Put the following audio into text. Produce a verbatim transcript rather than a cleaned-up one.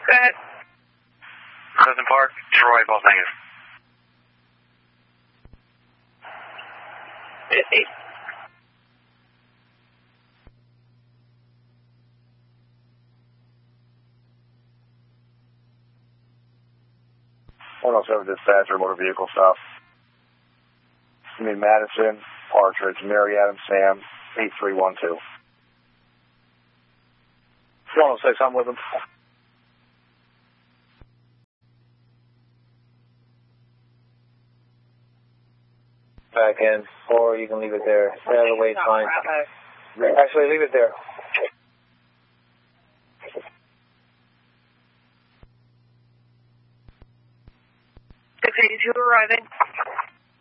Go ahead. Clifton Park, Troy, both negative. fifty. one oh seven dispatcher, motor vehicle stop. I mean Madison, Partridge, Mary Adam, Sam, eight three one two. one oh six, I'm with them. Back in, or you can leave it there. Stay out of the way, it's fine. Actually, leave it there. six eighty-two arriving.